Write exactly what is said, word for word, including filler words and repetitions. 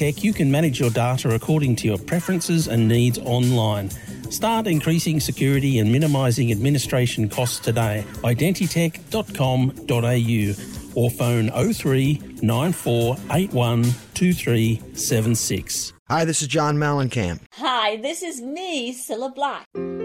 Identitech, you can manage your data according to your preferences and needs online. Start increasing security and minimising administration costs today. identitech dot com dot a u or phone oh three nine four eight one two three seven six. Hi, this is John Mellencamp. Hi, this is me, Cilla Black.